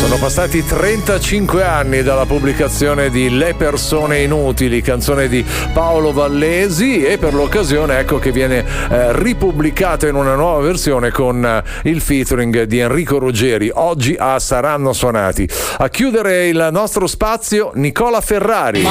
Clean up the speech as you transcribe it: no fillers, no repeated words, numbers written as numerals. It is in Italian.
Sono passati 35 anni dalla pubblicazione di Le persone inutili, canzone di Paolo Vallesi, e per l'occasione ecco che viene ripubblicata in una nuova versione con il featuring di Enrico Ruggeri, oggi a Saranno Suonati. A chiudere il nostro spazio Nicola Ferrari.